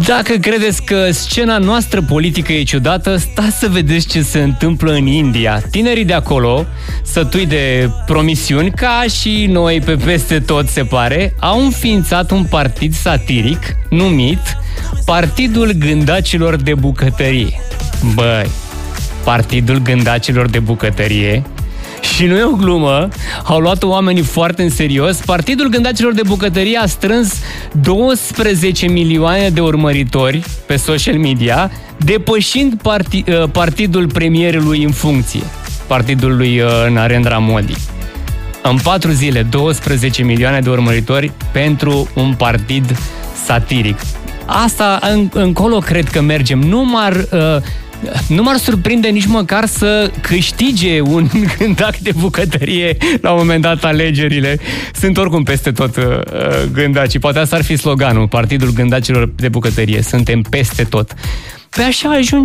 Dacă credeți că scena noastră politică e ciudată, stați să vedeți ce se întâmplă în India. Tinerii de acolo, sătui de promisiuni, ca și noi pe peste tot se pare, au înființat un partid satiric numit Partidul Gândacilor de Bucătărie. Băi, Partidul Gândacilor de Bucătărie. Și nu e o glumă, au luat-o oamenii foarte în serios. Partidul Gândacilor de Bucătărie a strâns 12 milioane de urmăritori pe social media, depășind partidul premierului în funcție, partidul lui Narendra Modi. În 4 zile, 12 milioane de urmăritori pentru un partid satiric. Asta încolo cred că mergem. Nu m-ar surprinde nici măcar să câștige un gândac de bucătărie la un moment dat alegerile. Sunt oricum peste tot gândacii. Poate asta ar fi sloganul, Partidul Gândacilor de Bucătărie. Suntem peste tot. Pe așa ajunge